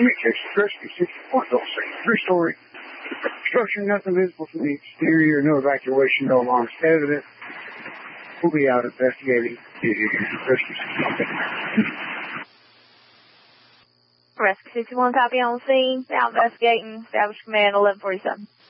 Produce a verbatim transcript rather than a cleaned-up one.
Communications Rescue sixty-four, Gulf Street, three-story. Structure, nothing visible from the exterior, no evacuation, no alarms evident. We'll be out investigating. Rescue sixty-one. Rescue sixty-one, copy on scene. Now investigating. Establish command eleven forty-seven.